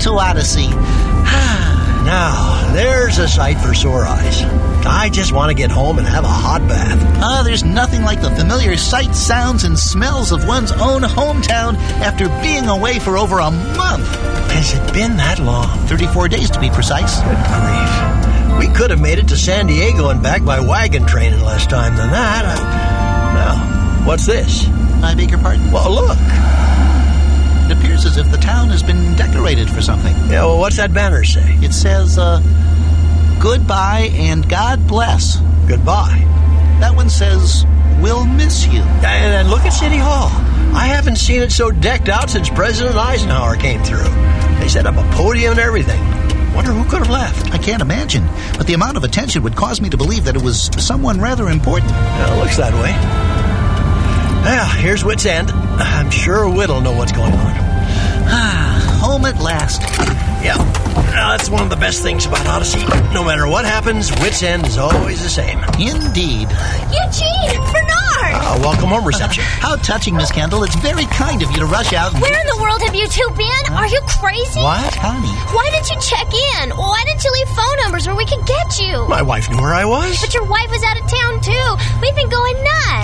to Odyssey. Now, there's a sight for sore eyes. I just want to get home and have a hot bath. There's nothing like the familiar sights, sounds, and smells of one's own hometown after being away for over a month. Has it been that long? 34 days to be precise. Good grief. We could have made it to San Diego and back by wagon train in less time than that. Now, what's this? I beg your pardon? Well, look. It appears as if the town has been decorated for something. Yeah, well, what's that banner say? It says, goodbye and God bless. Goodbye. That one says, we'll miss you. And look at City Hall. I haven't seen it so decked out since President Eisenhower came through. They set up a podium and everything. Wonder who could have left. I can't imagine. But the amount of attention would cause me to believe that it was someone rather important. Well, it looks that way. Well, here's Wits End. I'm sure Whit'll know what's going on. Home at last. Yeah. That's one of the best things about Odyssey. No matter what happens, Wits End is always the same. Indeed. Eugene! Bernard! Welcome home reception. How touching, Miss Kendall. It's very kind of you to rush out and... Where in the world have you two been? Are you crazy? What, honey? Why didn't you check in? Why didn't you leave phone numbers where we could get you? My wife knew where I was. But your wife was out of town, too. We've been going nuts.